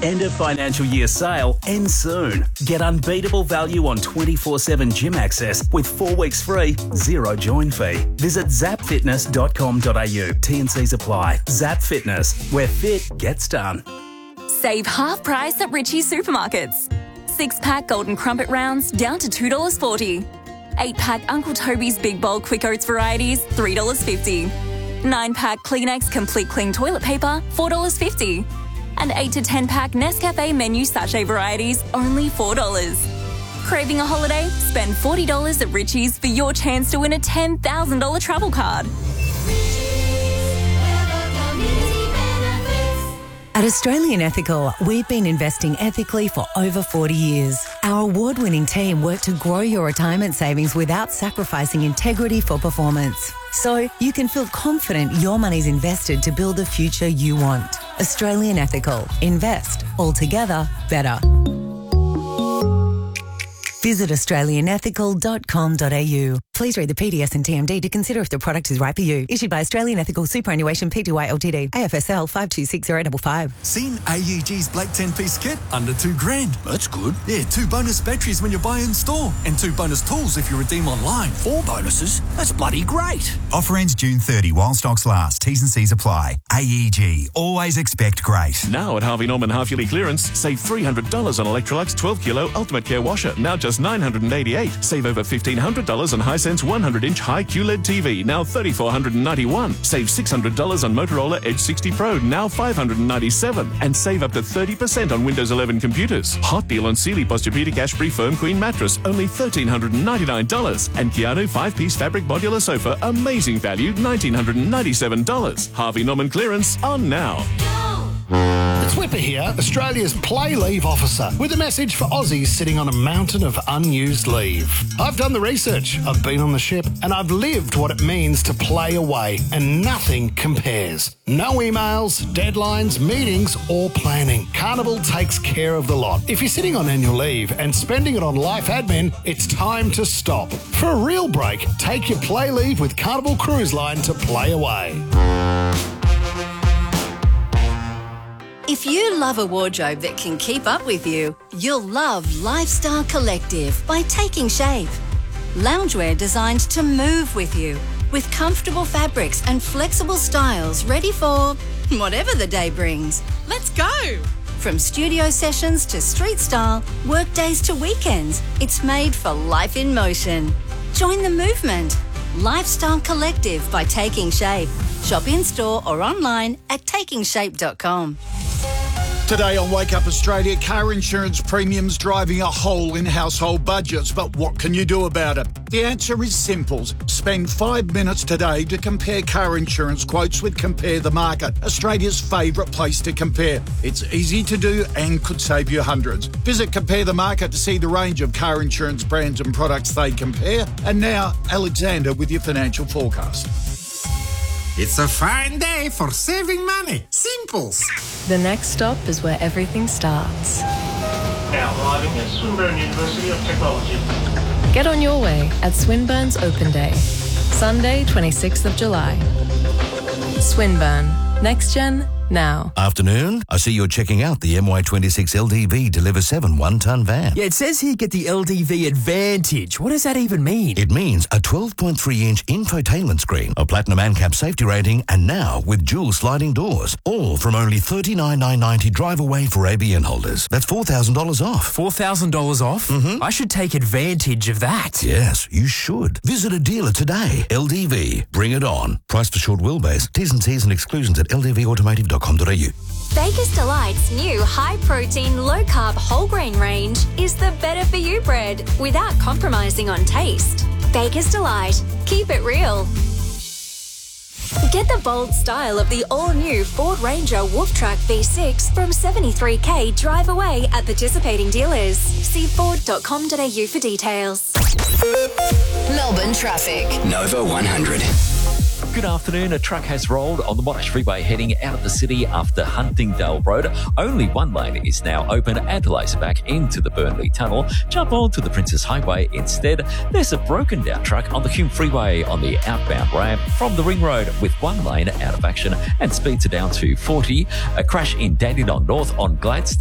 End of financial year sale ends soon. Get unbeatable value on 24/7 gym access with 4 weeks free, zero join fee. Visit zapfitness.com.au. T&Cs apply. Zap Fitness, where fit gets done. Save half price at Ritchie Supermarkets. 6-pack Golden Crumpet Rounds down to $2.40. 8-pack Uncle Toby's Big Bowl Quick Oats varieties, $3.50. 9-pack Kleenex Complete Clean Toilet Paper, $4.50. And 8 to 10-pack Nescafe Menu Sachet varieties, only $4. Craving a holiday? Spend $40 at Ritchie's for your chance to win a $10,000 travel card. At Australian Ethical, we've been investing ethically for over 40 years. Our award-winning team work to grow your retirement savings without sacrificing integrity for performance. So you can feel confident your money's invested to build the future you want. Australian Ethical. Invest. Altogether better. Visit australianethical.com.au. Please read the PDS and TMD to consider if the product is right for you. Issued by Australian Ethical Superannuation Pty Ltd. AFSL 526055. Seen AEG's Black 10-piece kit? Under $2,000. That's good. Yeah, 2 bonus batteries when you buy in store. And 2 bonus tools if you redeem online. 4 bonuses? That's bloody great. Offer ends June 30 while stocks last. T's and C's apply. AEG. Always expect great. Now at Harvey Norman half-yearly clearance, save $300 on Electrolux 12-kilo Ultimate Care washer. Now just $988. Save over $1,500 on Hisense 100-inch high QLED TV. Now $3,491. Save $600 on Motorola Edge 60 Pro. Now $597. And save up to 30% on Windows 11 computers. Hot deal on Sealy Posturepedic Ash-Free Firm Queen mattress. Only $1,399. And Keanu 5-piece fabric modular sofa. Amazing value, $1,997. Harvey Norman clearance on now. It's Whipper here, Australia's play leave officer, with a message for Aussies sitting on a mountain of unused leave. I've done the research, I've been on the ship, and I've lived what it means to play away, and nothing compares. No emails, deadlines, meetings, or planning. Carnival takes care of the lot. If you're sitting on annual leave and spending it on life admin, it's time to stop. For a real break, take your play leave with Carnival Cruise Line to play away. If you love a wardrobe that can keep up with you, you'll love Lifestyle Collective by Taking Shape. Loungewear designed to move with you, with comfortable fabrics and flexible styles ready for whatever the day brings. Let's go! From studio sessions to street style, work days to weekends, it's made for life in motion. Join the movement. Lifestyle Collective by Taking Shape. Shop in-store or online at takingshape.com. Today on Wake Up Australia, car insurance premiums driving a hole in household budgets. But what can you do about it? The answer is simple. Spend 5 minutes today to compare car insurance quotes with Compare the Market, Australia's favourite place to compare. It's easy to do and could save you hundreds. Visit Compare the Market to see the range of car insurance brands and products they compare. And now, Alexander with your financial forecast. It's a fine day for saving money. Simples. The next stop is where everything starts. Now arriving at Swinburne University of Technology. Get on your way at Swinburne's Open Day, Sunday, 26th of July. Swinburne. Next Gen, now. Afternoon. I see you're checking out the MY26 LDV Deliver 7 one-ton van. Yeah, it says here get the LDV Advantage. What does that even mean? It means a 12.3-inch infotainment screen, a platinum ANCAP safety rating, and now with dual sliding doors. All from only $39,990 drive away for ABN holders. That's $4,000 off. $4,000 off? Mm-hmm. I should take advantage of that. Yes, you should. Visit a dealer today. LDV. Bring it on. Price for short wheelbase. T's and C's and exclusions at ldvautomotive.com.au. Baker's Delight's new high-protein, low-carb whole grain range is the better-for-you bread without compromising on taste. Baker's Delight. Keep it real. Get the bold style of the all-new Ford Ranger Wolf Truck V6 from $73,000 drive away at participating dealers. See Ford.com.au for details. Melbourne traffic. Nova 100. Good afternoon. A truck has rolled on the Monash Freeway heading out of the city after Huntingdale Road. Only one lane is now open and delays back into the Burnley Tunnel. Jump on to the Princess Highway instead. There's a broken down truck on the Hume Freeway on the outbound ramp from the Ring Road with one lane out of action and speeds are down to 40. A crash in Dandenong North on Gladstone